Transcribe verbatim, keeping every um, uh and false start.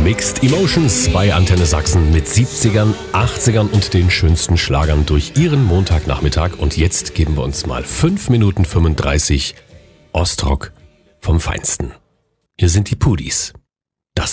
Mixed Emotions bei Antenne Sachsen mit siebzigern, achtzigern und den schönsten Schlagern durch Ihren Montagnachmittag. Und jetzt geben wir uns mal fünf Minuten fünfunddreißig Ostrock vom Feinsten. Hier sind die Pudis.